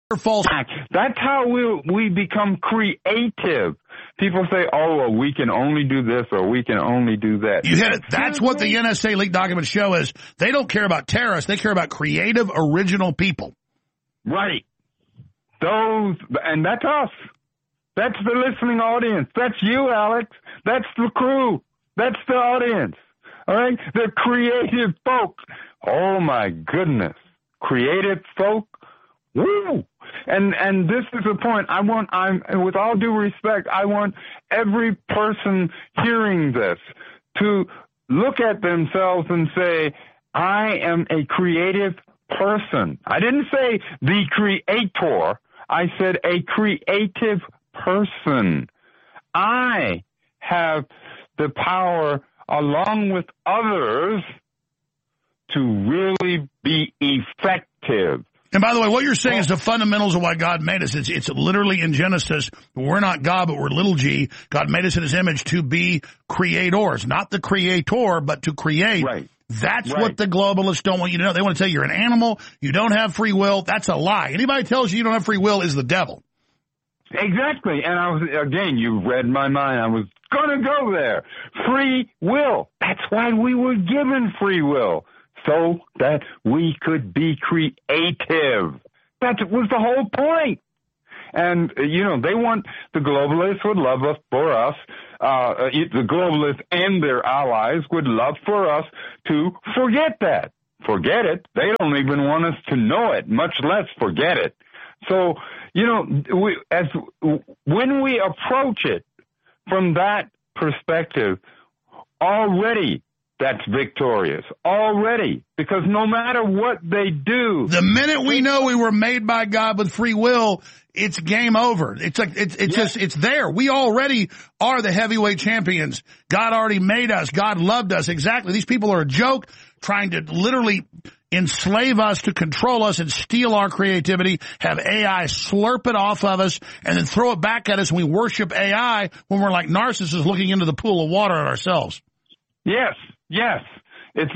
false. That's how we become creative. People say, oh, well, we can only do this or we can only do that. You hit it. That's what the NSA leaked documents show is they don't care about terrorists. They care about creative, original people. Right. And that's us. That's the listening audience. That's you, Alex. That's the crew. That's the audience. All right? The creative folk. Oh, my goodness. Creative folk. Woo! And this is the point. With all due respect, I want every person hearing this to look at themselves and say, I am a creative person. I didn't say the creator. I said a creative person. I have the power, along with others, to really be effective. And by the way, what you're saying is the fundamentals of why God made us. It's literally in Genesis. We're not God, but we're little g. God made us in his image to be creators, not the creator, but to create. Right. That's what the globalists don't want you to know. They want to tell you you're an animal. You don't have free will. That's a lie. Anybody tells you don't have free will is the devil. Exactly. And you read my mind. I was going to go there. Free will. That's why we were given free will. So that we could be creative. That was the whole point. And, the globalists would love us for us. The globalists and their allies would love for us to forget that. Forget it. They don't even want us to know it, much less forget it. So, when we approach it from that perspective, already that's victorious already, because no matter what they do, the minute we know we were made by God with free will, it's game over. It's like it's there. We already are the heavyweight champions. God already made us. God loved us. Exactly. These people are a joke, trying to literally enslave us to control us and steal our creativity, have AI slurp it off of us, and then throw it back at us, and we worship AI when we're like narcissists looking into the pool of water at ourselves. Yes. It's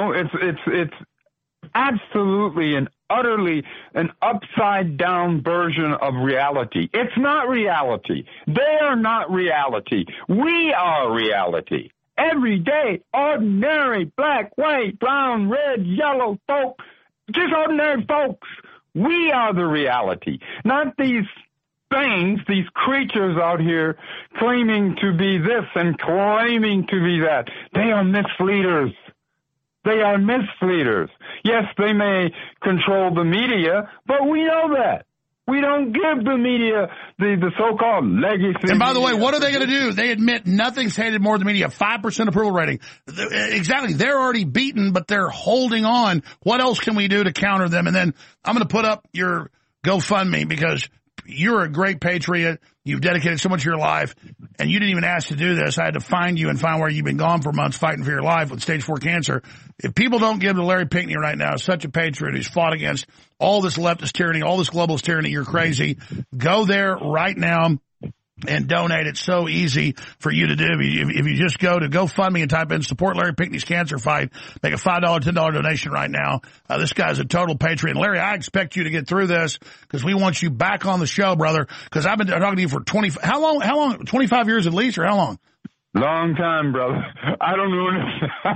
absolutely and utterly an upside down version of reality. It's not reality. They are not reality. We are reality. Every day, ordinary black, white, brown, red, yellow folk, just ordinary folks. We are the reality, not these things, these creatures out here claiming to be this and claiming to be that. They are misleaders. They are misleaders. Yes, they may control the media, but we know that. We don't give the media the so-called legacy. And by the way, what are they going to do? They admit nothing's hated more than the media, 5% approval rating. Exactly. They're already beaten, but they're holding on. What else can we do to counter them? And then I'm going to put up your GoFundMe because you're a great patriot. You've dedicated so much of your life, and you didn't even ask to do this. I had to find you and find where you've been gone for months fighting for your life with stage 4 cancer. If people don't give to Larry Pinckney right now, such a patriot who's fought against all this leftist tyranny, all this globalist tyranny, you're crazy. Go there right now and donate. It's so easy for you to do. If you just go to GoFundMe and type in support Larry Pinckney's cancer fight, make a $5, $10 donation right now. This guy's a total patriot. And Larry, I expect you to get through this because we want you back on the show, brother, because I've been talking to you for how long, 25 years at least, or how long? Long time, brother. I don't know.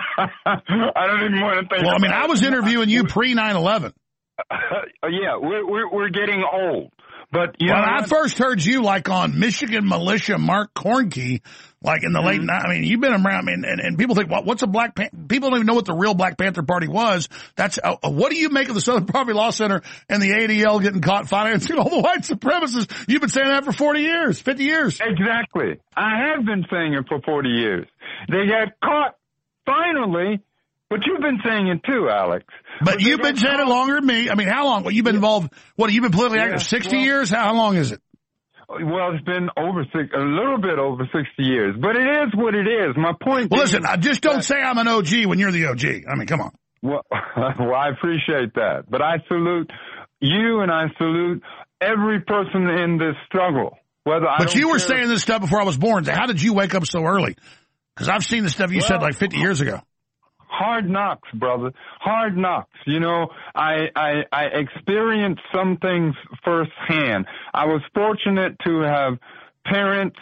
I don't even want to think. Well, I mean, I was interviewing you pre 9/11. Yeah, we're getting old. But when I first heard you, like on Michigan Militia, Mark Kornke, like in the late, I mean, you've been around, and people think, what's a Black Panther? People don't even know what the real Black Panther Party was. That's what do you make of the Southern Poverty Law Center and the ADL getting caught financing all the white supremacists? You've been saying that for 40 years, 50 years. Exactly. I have been saying it for 40 years. They got caught finally. But you've been saying it too, Alex. But you've been saying it longer than me. I mean, how long? Well, you've been involved. What, you've been politically active 60 years? How long is it? Well, it's been a little bit over 60 years. But it is what it is. My point Well, listen, just don't say I'm an OG when you're the OG. I mean, come on. Well, I appreciate that. But I salute you and I salute every person in this struggle. But you were saying this stuff before I was born. So how did you wake up so early? Because I've seen the stuff you said like 50 years ago. hard knocks, brother. Hard knocks. You know, I experienced some things firsthand. I was fortunate to have parents,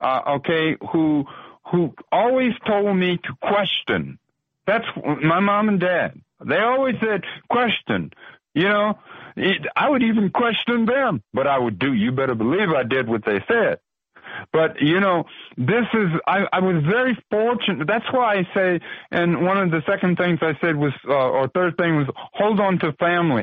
who always told me to question. That's my mom and dad. They always said, question. You know, I would even question them, but I would do. You better believe I did what they said. But, you know, I was very fortunate. That's why I say, and one of the second things I said was, or third thing was, hold on to family,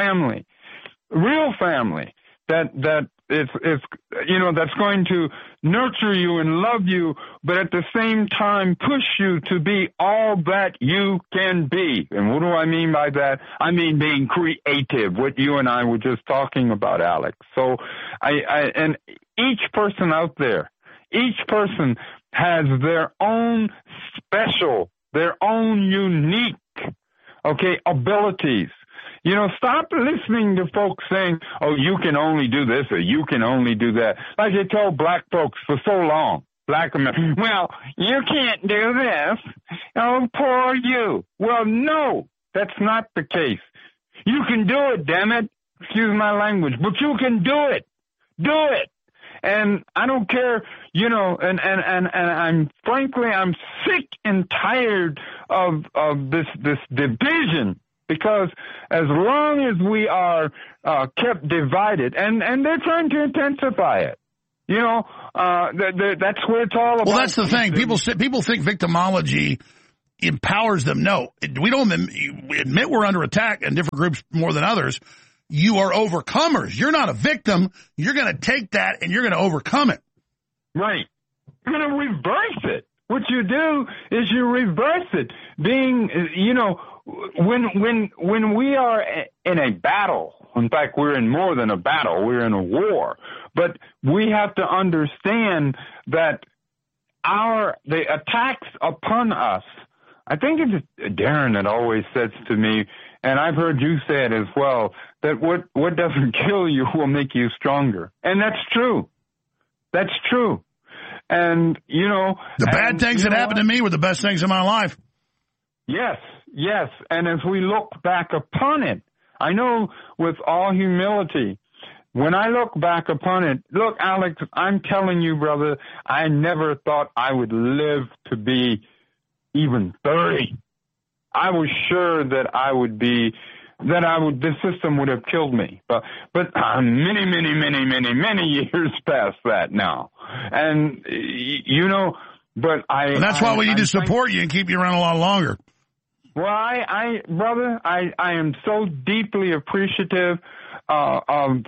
real family, that it's, you know, that's going to nurture you and love you, but at the same time push you to be all that you can be. And what do I mean by that? I mean being creative, what you and I were just talking about, Alex. So and each person out there, each person has their own special, their own unique, abilities. You know, stop listening to folks saying, oh, you can only do this or you can only do that. Like they told black folks for so long, black Americans, well, you can't do this. Oh, poor you. Well, no, that's not the case. You can do it, damn it. Excuse my language, but you can do it. Do it. And I don't care, you know, and I'm frankly, I'm sick and tired of this division. Because as long as we are kept divided, and they're trying to intensify it, you know, that's what it's all about. Well, that's the thing. People think victimology empowers them. No, we don't admit we're under attack, and different groups more than others. You are overcomers. You're not a victim. You're going to take that and you're going to overcome it. Right. You're going to reverse it. What you do is you reverse it. Being, you know, when we are in a battle, in fact, we're in more than a battle, we're in a war, but we have to understand that the attacks upon us, I think it's Darren that always says to me, and I've heard you say it as well, that what doesn't kill you will make you stronger. And that's true. That's true. And, you know, the bad things that happened to me were the best things in my life. Yes. Yes, and as we look back upon it, I know with all humility, when I look back upon it, look, Alex, I'm telling you, brother, I never thought I would live to be even 30. I was sure that the system would have killed me. But many years past that now. And, you know, but that's why we need to support you and keep you around a lot longer. Well, brother, I am so deeply appreciative of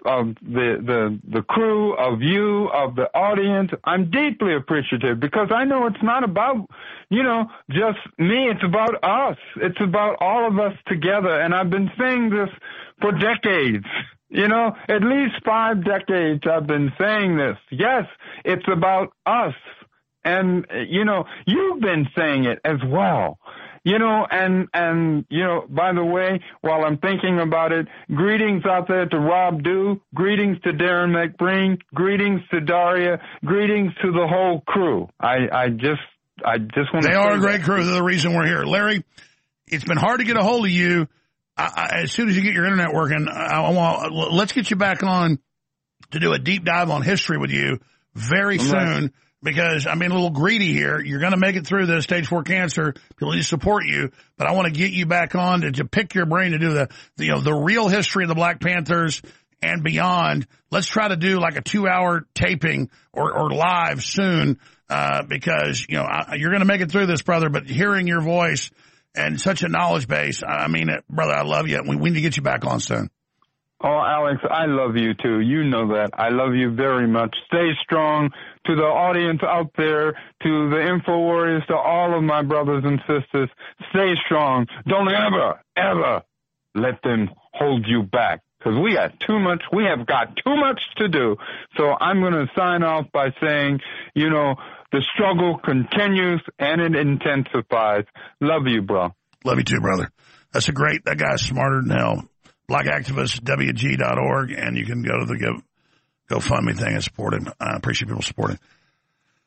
the crew, of you, of the audience. I'm deeply appreciative because I know it's not about, you know, just me. It's about us. It's about all of us together. And I've been saying this for decades. You know, at least 5 decades I've been saying this. Yes, it's about us. And, you know, you've been saying it as well. You know, and, you know, by the way, while I'm thinking about it, greetings out there to Rob Dew, greetings to Darren McBreen, greetings to Daria, greetings to the whole crew. I just want to say they are a great crew. They're the reason we're here. Larry, it's been hard to get a hold of you. As soon as you get your internet working, let's get you back on to do a deep dive on history with you very soon. Right. Because I'm being a little greedy here. You're going to make it through the stage 4 cancer. People need to support you, but I want to get you back on to pick your brain to do the real history of the Black Panthers and beyond. Let's try to do like a 2-hour taping or live soon, because, you know, you're going to make it through this, brother, but hearing your voice and such a knowledge base, I mean it, brother, I love you. We need to get you back on soon. Oh, Alex, I love you too. You know that. I love you very much. Stay strong. To the audience out there, to the InfoWarriors, to all of my brothers and sisters, stay strong. Don't ever let them hold you back. Because we have got too much to do. So I'm going to sign off by saying, you know, the struggle continues and it intensifies. Love you, bro. Love you too, brother. That guy's smarter than hell. Black Activist, WG.org, and you can go to the GoFundMe thing and support him. I appreciate people supporting.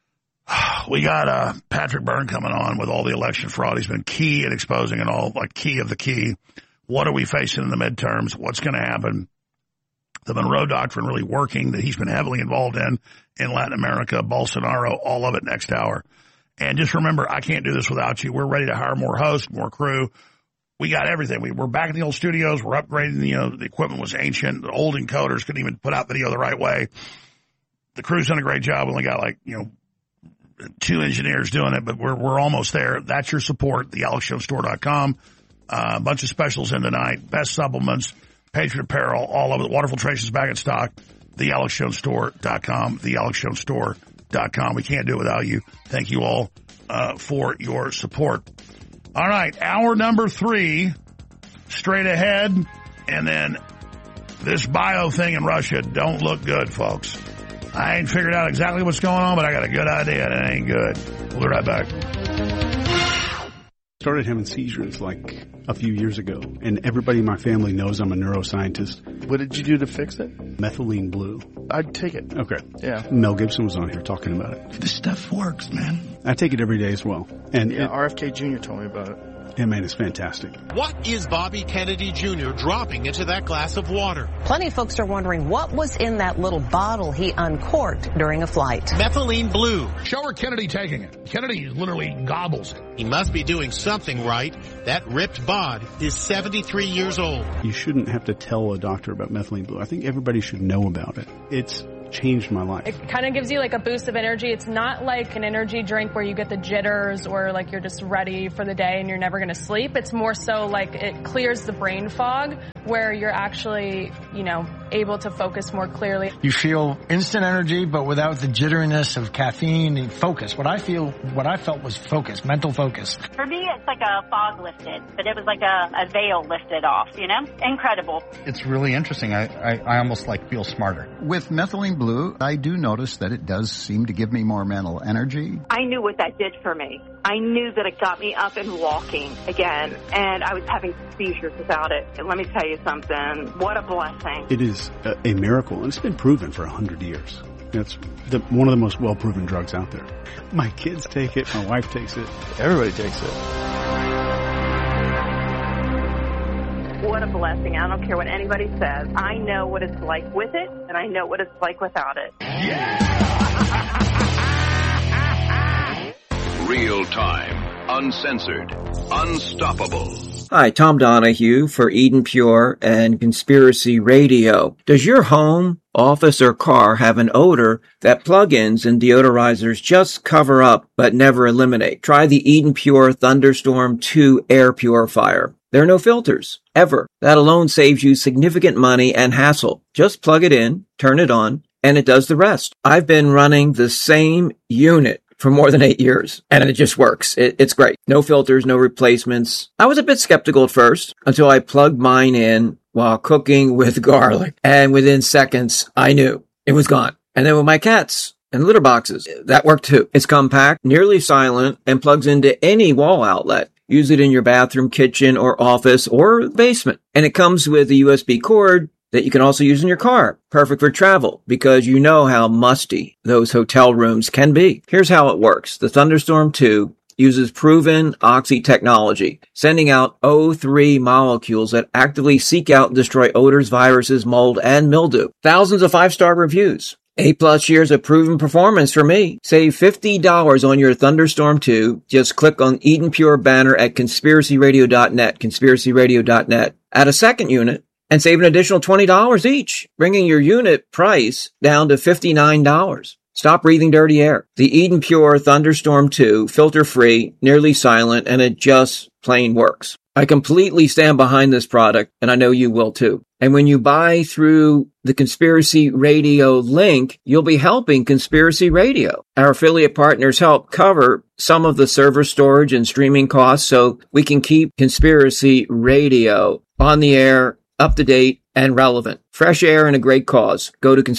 We got Patrick Byrne coming on with all the election fraud. He's been key at exposing it all, like key of the key. What are we facing in the midterms? What's going to happen? The Monroe Doctrine really working, that he's been heavily involved in Latin America, Bolsonaro, all of it next hour. And just remember, I can't do this without you. We're ready to hire more hosts, more crew. We got everything. We're back in the old studios. We're upgrading. The equipment was ancient. The old encoders couldn't even put out video the right way. The crew's done a great job. We only got 2 engineers doing it, but we're almost there. That's your support, thealexjonesstore.com. A bunch of specials in tonight. Best supplements, Patriot Apparel, all of it. Water filtration's back in stock. thealexjonesstore.com. thealexjonesstore.com. We can't do it without you. Thank you all for your support. All right, hour number 3, straight ahead, and then this bio thing in Russia don't look good, folks. I ain't figured out exactly what's going on, but I got a good idea, and it ain't good. We'll be right back. Started having seizures like a few years ago, and everybody in my family knows I'm a neuroscientist. What did you do to fix it? Methylene blue. I'd take it. Okay. Yeah. Mel Gibson was on here talking about it. This stuff works, man. I take it every day as well. And RFK Jr. told me about it. Yeah, man, it's fantastic. What is Bobby Kennedy Jr. dropping into that glass of water? Plenty of folks are wondering what was in that little bottle he uncorked during a flight. Methylene blue. Show her Kennedy taking it. Kennedy literally gobbles it. He must be doing something right. That ripped bod is 73 years old. You shouldn't have to tell a doctor about methylene blue. I think everybody should know about it. It's changed my life. It kind of gives you like a boost of energy. It's not like an energy drink where you get the jitters or like you're just ready for the day and you're never going to sleep. It's more so like it clears the brain fog where you're actually, able to focus more clearly. You feel instant energy, but without the jitteriness of caffeine and focus. What I felt was focus, mental focus. For me, it's like a fog lifted, but it was like a veil lifted off, Incredible. It's really interesting. I almost feel smarter. With methylene blue, I do notice that it does seem to give me more mental energy. I knew what that did for me. I knew that it got me up and walking again, and I was having seizures without it. And let me tell you something, what a blessing. It is a miracle, and it's been proven for 100 years. It's one of the most well-proven drugs out there. My kids take it, my wife takes it. Everybody takes it. What a blessing. I don't care what anybody says. I know what it's like with it, and I know what it's like without it. Real time, uncensored, unstoppable. Hi, Tom Donahue for Eden Pure and Conspiracy Radio. Does your home, office, or car have an odor that plug-ins and deodorizers just cover up but never eliminate? Try the Eden Pure Thunderstorm 2 air purifier. There are no filters, ever. That alone saves you significant money and hassle. Just plug it in, turn it on, and it does the rest. I've been running the same unit for more than 8 years, and it just works. It's great. No filters, no replacements. I was a bit skeptical at first until I plugged mine in while cooking with garlic, and within seconds, I knew it was gone. And then with my cats and litter boxes, that worked too. It's compact, nearly silent, and plugs into any wall outlet. Use it in your bathroom, kitchen, or office, or basement. And it comes with a USB cord that you can also use in your car. Perfect for travel, because you know how musty those hotel rooms can be. Here's how it works. The Thunderstorm 2 uses proven oxy technology, sending out O3 molecules that actively seek out and destroy odors, viruses, mold, and mildew. Thousands of 5-star reviews. 8+ years of proven performance for me. Save $50 on your Thunderstorm 2. Just click on Eden Pure banner at conspiracyradio.net, conspiracyradio.net. Add a second unit and save an additional $20 each, bringing your unit price down to $59. Stop breathing dirty air. The Eden Pure Thunderstorm 2, filter-free, nearly silent, and it just plain works. I completely stand behind this product, and I know you will too. And when you buy through the Conspiracy Radio link, you'll be helping Conspiracy Radio. Our affiliate partners help cover some of the server storage and streaming costs so we can keep Conspiracy Radio on the air, up to date, and relevant. Fresh air and a great cause. Go to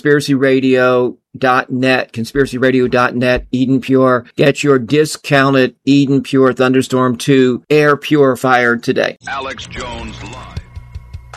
conspiracyradio.net, conspiracyradio.net, Eden Pure. Get your discounted Eden Pure Thunderstorm 2 air purifier today. Alex Jones Live.